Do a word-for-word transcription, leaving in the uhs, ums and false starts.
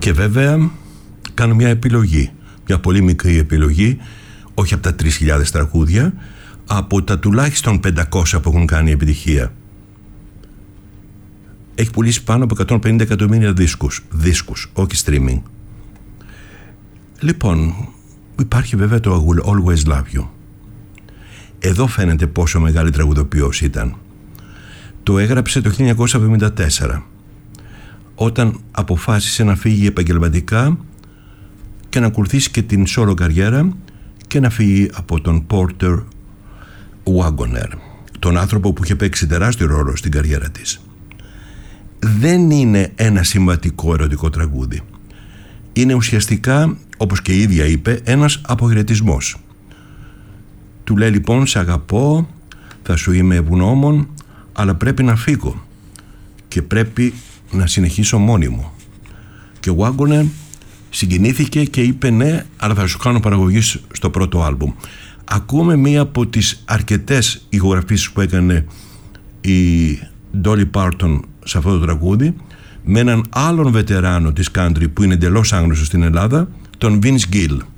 Και βέβαια κάνω μια επιλογή, μια πολύ μικρή επιλογή, όχι από τα τρεις χιλιάδες τραγούδια, από τα τουλάχιστον πεντακόσια που έχουν κάνει επιτυχία. Έχει πουλήσει πάνω από εκατόν πενήντα εκατομμύρια δίσκους, δίσκους, όχι streaming. Λοιπόν, υπάρχει βέβαια το I Will Always Love You. Εδώ φαίνεται πόσο μεγάλη τραγουδοποιός ήταν. Το έγραψε το χίλια εννιακόσια εβδομήντα τέσσερα, όταν αποφάσισε να φύγει επαγγελματικά και να ακολουθήσει και την solo καριέρα και να φύγει από τον Porter Wagoner, τον άνθρωπο που είχε παίξει τεράστιο ρόλο στην καριέρα της. Δεν είναι ένα συμβατικό ερωτικό τραγούδι. Είναι ουσιαστικά, όπως και η ίδια είπε, ένας αποχαιρετισμός. Του λέει λοιπόν, «Σ' αγαπώ, θα σου είμαι ευγνώμων, αλλά πρέπει να φύγω και πρέπει να συνεχίσω μόνη μου». Και ο Wagoner συγκινήθηκε και είπε, «Ναι, αλλά θα σου κάνω παραγωγή στο πρώτο άλμπουμ». Ακούμε μία από τις αρκετές ηχογραφήσεις που έκανε η Dolly Parton σε αυτό το τραγούδι με έναν άλλον βετεράνο της country που είναι εντελώς άγνωστος στην Ελλάδα, τον Vince Gill.